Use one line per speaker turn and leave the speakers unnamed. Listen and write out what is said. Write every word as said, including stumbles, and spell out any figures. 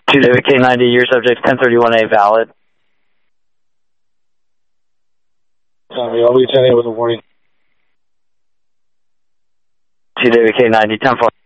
two David K ninety, your subject ten thirty-one A valid.
Sorry, I'll be ten A with a warning.
two David K ninety, ten four.